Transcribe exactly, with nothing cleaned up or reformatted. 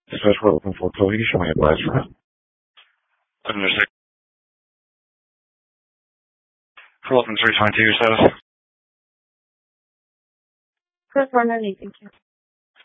This is we're looking for Chloe. Show me a blast for it. Understood. For eleven three twenty-two, status. Good morning, thank you.